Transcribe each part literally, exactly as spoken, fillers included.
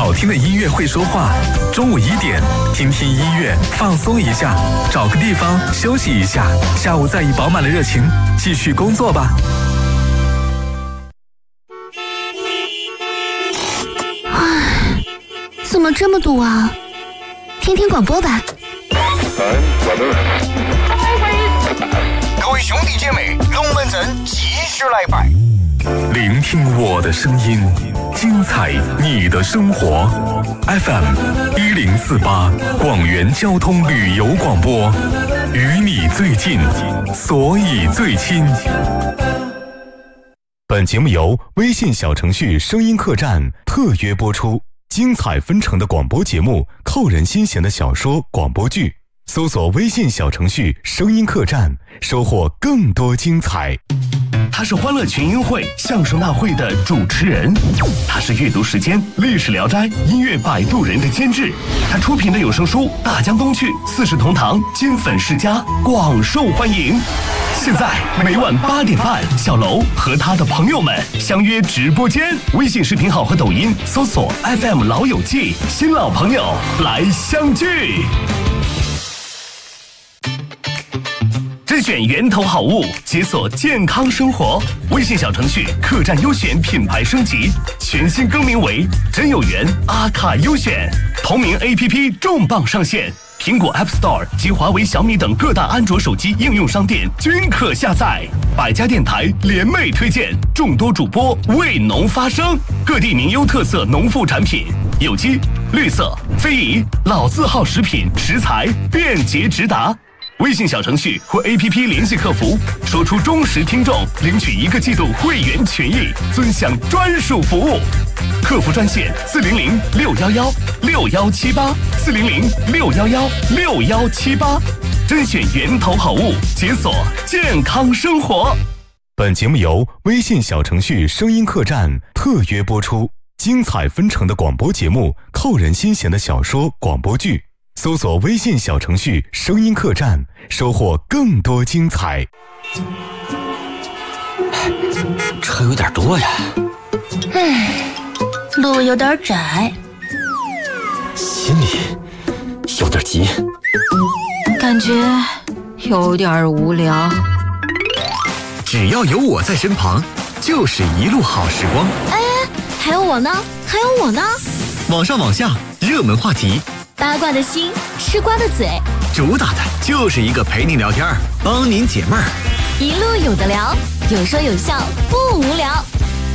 好听的音乐会说话，中午一点听听音乐放松一下，找个地方休息一下，下午再以饱满的热情继续工作吧。 唉，怎么这么堵啊？听听广播吧。 各位兄弟姐妹，龙门阵继续来摆， 聆听我的声音，精彩你的生活。F M 一零四八广元交通旅游广播，与你最近，所以最亲。 本节目由微信小程序声音客栈特约播出，精彩纷呈的广播节目，扣人心弦的小说广播剧，搜索微信小程序声音客栈，收获更多精彩。 他是欢乐群英会相声大会的主持人，他是阅读时间历史聊斋音乐摆渡人的监制，他出品的有声书《大江东去》四世同堂金粉世家广受欢迎。现在每晚八点半，小楼和他的朋友们相约直播间，微信视频号和抖音搜索 F M 老友记，新老朋友来相聚。甄选源头好物，解锁健康生活。微信小程序客栈优选品牌升级，全新更名为真有缘阿卡优选。同名 A P P 重磅上线，苹果 App Store 及华为、小米等各大安卓手机应用商店均可下载。百家电台联袂推荐，众多主播为农发声，各地名优特色农副产品，有机、绿色、非遗、老字号食品食材便捷直达。微信小程序或 A P P 联系客服，说出忠实听众，领取一个季度会员权益，尊享专属服务。客服专线四零零六幺幺六幺七八四零零六幺幺六幺七八，甄选源头好物，解锁健康生活。 本节目由微信小程序声音客栈特约播出，精彩纷呈的广播节目，扣人心弦的小说广播剧。搜索微信小程序声音客栈，收获更多精彩。 车有点多呀， 唉，路有点窄， 心里有点急， 感觉有点无聊。 只要有我在身旁，就是一路好时光。 哎，还有我呢，还有我呢。 网上网下，热门话题， 八卦的心，吃瓜的嘴， 主打的就是一个陪您聊天，帮您解闷儿， 一路有的聊，有说有笑，不无聊。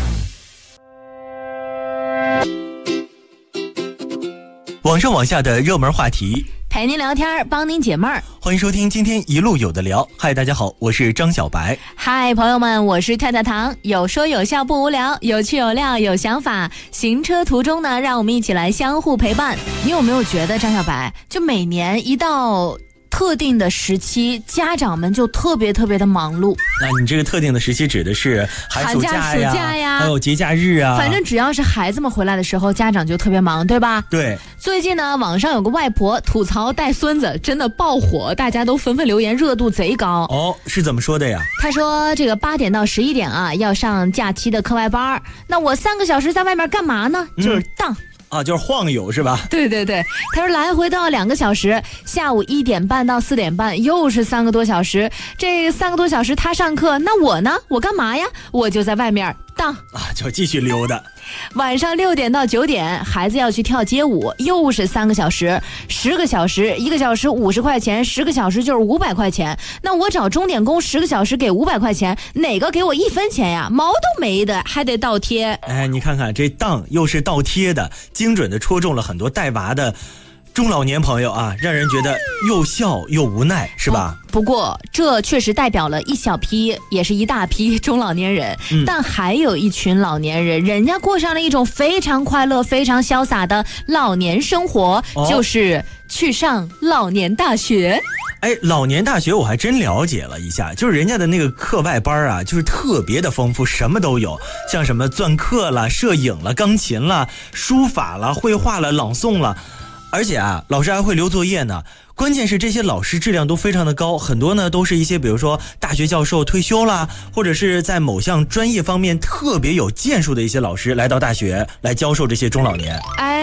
网上网下的热门话题， 陪您聊天，帮您解闷儿。 欢迎收听今天一路有的聊。嗨，大家好，我是张小白。 嗨，朋友们，我是跳跳糖。有说有笑不无聊，有趣有料有想法。行车途中呢，让我们一起来相互陪伴。你有没有觉得张小白，就每年一到特定的时期，家长们就特别特别的忙碌？ 那你这个特定的时期指的是寒暑假呀， 暑假呀， 还有节假日啊。 反正只要是孩子们回来的时候，家长就特别忙，对吧？ 对。 最近呢，网上有个外婆吐槽带孙子真的爆火，大家都纷纷留言，热度贼高。 哦，是怎么说的呀？ 他说这个八点到十一点啊，要上假期的课外班，那我三个小时在外面干嘛呢？嗯、就是荡。 啊，就是晃悠是吧？ 对对对，他说来回都要两个小时，下午一点半到四点半又是三个多小时，这三个多小时他上课，那我呢？我干嘛呀？我就在外面荡啊，就继续溜达。 晚上六点到九点，孩子要去跳街舞，又是三个小时，十个小时，一个小时五十块钱，十个小时就是五百块钱。那我找钟点工，十个小时给五百块钱，哪个给我一分钱呀？毛都没的，还得倒贴。 哎，你看看这档又是倒贴的，精准的戳中了很多带娃的中老年朋友啊，让人觉得又笑又无奈，是吧？ 不过这确实代表了一小批，也是一大批中老年人、嗯、但还有一群老年人，人家过上了一种非常快乐非常潇洒的老年生活、哦、就是去上老年大学。 哎，老年大学我还真了解了一下，就是人家的那个课外班啊，就是特别的丰富，什么都有，像什么篆刻了、摄影了、钢琴了、书法了、绘画了、朗诵了，而且啊，老师还会留作业呢。关键是这些老师质量都非常的高，很多呢都是一些比如说大学教授退休啦，或者是在某项专业方面特别有建树的一些老师来到大学来教授这些中老年。 哎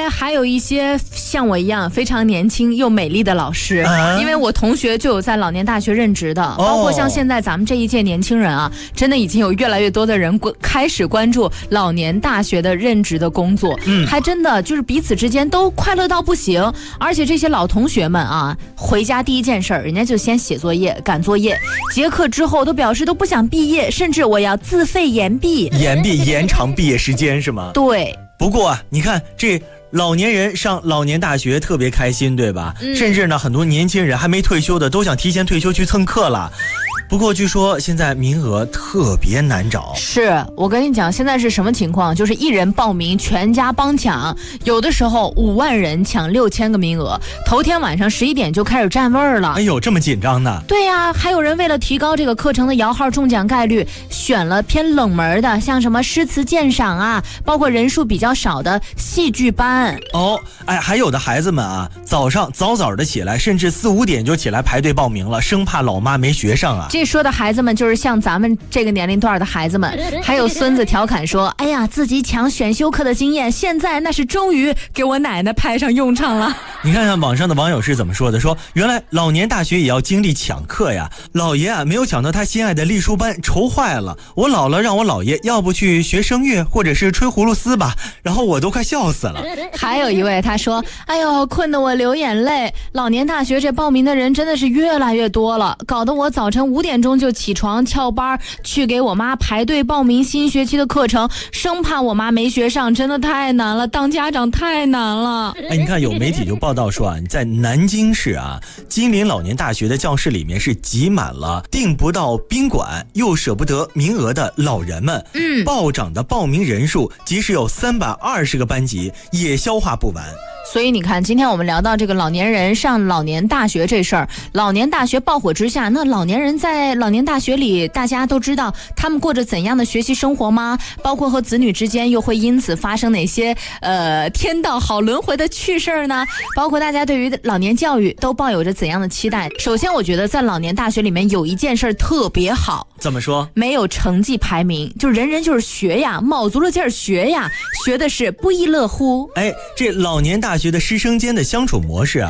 来还有一些像我一样非常年轻又美丽的老师，啊、因为我同学就有在老年大学任职的，哦、包括像现在咱们这一届年轻人啊，真的已经有越来越多的人开始关注老年大学的任职的工作，嗯，还真的就是彼此之间都快乐到不行。而且这些老同学们啊，回家第一件事儿，人家就先写作业、赶作业，结课之后都表示都不想毕业，甚至我要自费延毕， 延毕延长毕业时间是吗？ 对。 不过啊，你看这老年人上老年大学特别开心，对吧？嗯、甚至呢，很多年轻人还没退休的都想提前退休去蹭课了。不过据说现在名额特别难找。 是我跟你讲，现在是什么情况？就是一人报名，全家帮抢，有的时候五万人抢六千个名额，头天晚上十一点就开始占位儿了。 哎呦，这么紧张呢？ 对呀、啊，还有人为了提高这个课程的摇号中奖概率，选了偏冷门的，像什么诗词鉴赏啊，包括人数比较少的戏剧班。 哦，哎，还有的孩子们啊，早上早早的起来，甚至四五点就起来排队报名了，生怕老妈没学上啊。 这说的孩子们就是像咱们这个年龄段的孩子们。还有孙子调侃说，哎呀，自己抢选修课的经验，现在那是终于给我奶奶派上用场了。 你看看网上的网友是怎么说的，说原来老年大学也要经历抢课呀，老爷啊没有抢到他心爱的隶书班，愁坏了。我姥姥让我姥爷要不去学声乐或者是吹葫芦丝吧，然后我都快笑死了。 还有一位他说，哎呦，困得我流眼泪，老年大学这报名的人真的是越来越多了，搞得我早晨五点钟就起床翘班去给我妈排队报名新学期的课程，生怕我妈没学上，真的太难了，当家长太难了。 哎，你看有媒体就报道说啊，在南京市啊金陵老年大学的教室里面是挤满了订不到宾馆又舍不得名额的老人们，嗯，暴涨的报名人数，即使有三百二十个班级也消化不完。 所以你看，今天我们聊到这个老年人上老年大学这事儿，老年大学爆火之下，那老年人在老年大学里，大家都知道他们过着怎样的学习生活吗？包括和子女之间又会因此发生哪些呃天道好轮回的趣事儿呢？包括大家对于老年教育都抱有着怎样的期待？首先，我觉得在老年大学里面有一件事儿特别好， 怎么说？ 没有成绩排名，就人人就是学呀，卯足了劲儿学呀，学的是不亦乐乎。 哎，这老年大学的师生间的相处模式啊，